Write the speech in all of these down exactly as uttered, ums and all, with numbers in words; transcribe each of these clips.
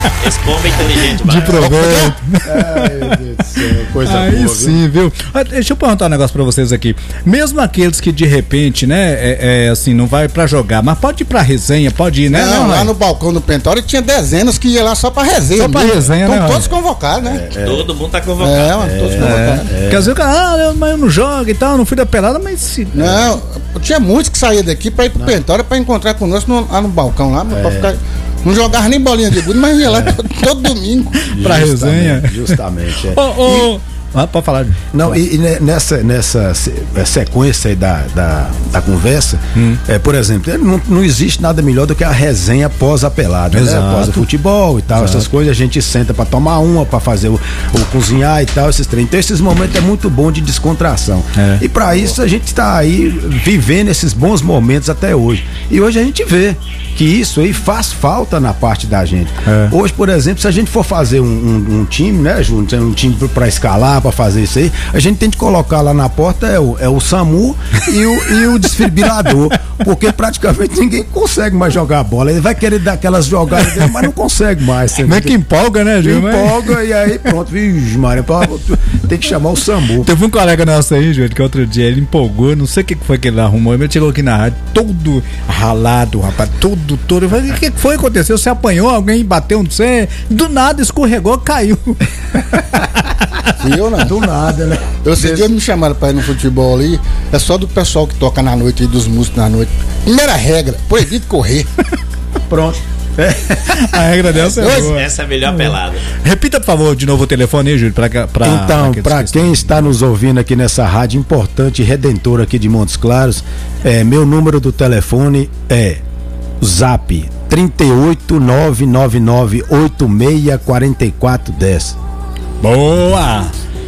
Esse pombo é inteligente, de proveito. Ai, meu Deus do céu, coisa Aí boa, sim, viu? viu? Ah, deixa eu perguntar um negócio pra vocês aqui. Mesmo aqueles que de repente, né, é, é, assim, não vai pra jogar, mas pode ir pra resenha, pode ir, né? Não, não lá vai? no balcão do Pentório tinha dezenas que ia lá só pra resenha. Só pra mesmo. resenha, Estão né, todos olha? convocados, né? É. Todo mundo tá convocado. É, mano, todos convocados. Porque às vezes o cara, ah, eu, mas eu não jogo e tal, não fui da pelada, mas se. Não, tinha muitos que saíam daqui pra ir pro Pentório pra encontrar conosco no, lá no balcão lá, pra ficar. Não jogava nem bolinha de gude, mas ia lá todo, todo domingo. Pra resenha. Justamente. É. Ô, ô, ah, pode falar. Não, e, e nessa, nessa sequência aí da, da, da conversa, hum. é, por exemplo, não, não existe nada melhor do que a resenha pós a pelada, né? Após o futebol e tal, Exato. essas coisas, a gente senta pra tomar uma, pra fazer o, o cozinhar e tal, esses treinos. Então esses momentos é muito bom de descontração. É. E pra isso a gente tá aí vivendo esses bons momentos até hoje. E hoje a gente vê que isso aí faz falta na parte da gente. É. Hoje, por exemplo, se a gente for fazer um, um, um time, né, Júnior, um time pra escalar, pra fazer isso aí, a gente tem que colocar lá na porta é o, é o SAMU e o, e o desfibrilador, porque praticamente ninguém consegue mais jogar bola. Ele vai querer dar aquelas jogadas dele, mas não consegue mais. Como é que empolga, né, Júnior? Empolga e aí pronto, vixe, Maria, tem que chamar o SAMU. Teve um colega nosso aí, Júnior, que outro dia ele empolgou, não sei o que foi que ele arrumou, ele chegou aqui na rádio todo ralado, rapaz, todo, todo. Eu falei, o que foi que aconteceu? Você apanhou, alguém bateu, não sei, do nada escorregou, caiu. Fui eu, não. Do nada, né? Eu sei que me chamaram pra ir no futebol ali, é só do pessoal que toca na noite e dos músicos na noite. Primeira regra, proibido correr. Pronto. É. A regra dessa é boa. Essa é a melhor pelada. Repita, por favor, de novo o telefone aí, Júlio, pra, pra, Então, pra, pra quem está nos ouvindo aqui nessa rádio importante e redentora aqui de Montes Claros, é, meu número do telefone é Zap trinta e oito, nove nove nove, oito seis quatro quatro um zero. Boa!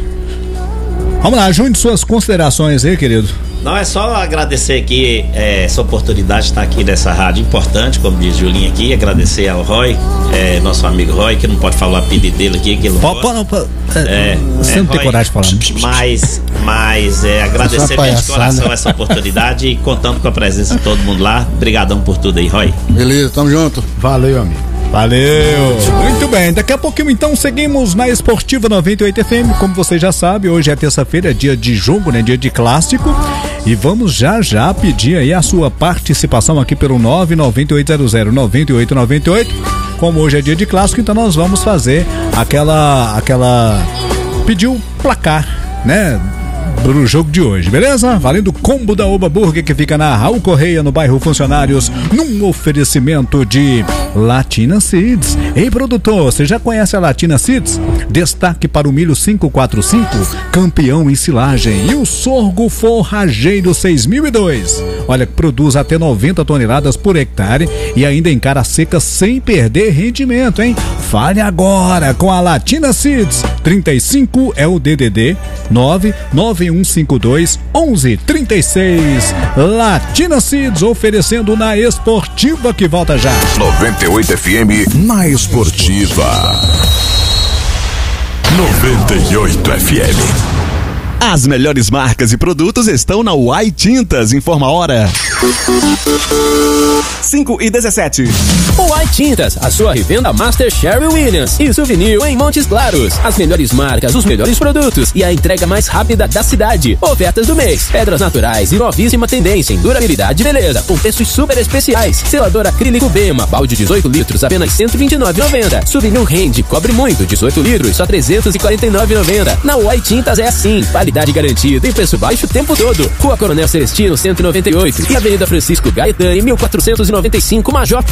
Vamos lá, junte suas considerações aí, querido. Não, é só agradecer aqui é, essa oportunidade de estar aqui nessa rádio importante, como diz Julinho aqui, agradecer ao Roy, é, nosso amigo Roy, que não pode falar o apelido dele aqui, que ele não pode. Pode, não, pode. É, você é, não tem Roy, coragem de falar. Mas, mas é, agradecer bem de coração essa oportunidade e contando com a presença de todo mundo lá. Obrigadão por tudo aí, Roy. Beleza, tamo junto. Valeu, amigo. Valeu! Muito bem, daqui a pouquinho então seguimos na Esportiva noventa e oito F M. Como você já sabe, hoje é terça-feira, é dia de jogo, né? Dia de clássico. E vamos já já pedir aí a sua participação aqui pelo nove nove oito zero zero nove oito nove oito. Como hoje é dia de clássico, então nós vamos fazer aquela. aquela. pedir o placar, né? Pro jogo de hoje, beleza? Valendo o combo da Oba Burger, que fica na Raul Correia, no bairro Funcionários, num oferecimento de Latina Seeds. Ei, produtor, você já conhece a Latina Seeds? Destaque para o milho quinhentos e quarenta e cinco, campeão em silagem, e o sorgo forrageiro seis mil e dois. Olha, produz até noventa toneladas por hectare e ainda encara a seca sem perder rendimento, hein? Fale agora com a Latina Seeds. trinta e cinco é o D D D nove nove um cinco dois um um três seis. Latina Seeds oferecendo na Esportiva, que volta já. noventa e oito F M na Esportiva. noventa e oito F M. As melhores marcas e produtos estão na Uai Tintas. Informa a hora. cinco e dezessete. Uai Tintas, a sua revenda Master Sherry Williams e Souvenir em Montes Claros. As melhores marcas, os melhores produtos e a entrega mais rápida da cidade. Ofertas do mês: pedras naturais e novíssima tendência em durabilidade e beleza, com preços super especiais. Selador acrílico Bema, balde dezoito litros, apenas cento e vinte e nove reais e noventa centavos. Souvenir Rende, cobre muito, dezoito litros, só trezentos e quarenta e nove reais e noventa centavos. Na Uai Tintas é assim, qualidade garantida e preço baixo o tempo todo. Rua Coronel Celestino, cento e noventa e oito e Avenida Francisco Gaetani, mil quatrocentos e noventa e cinco, Major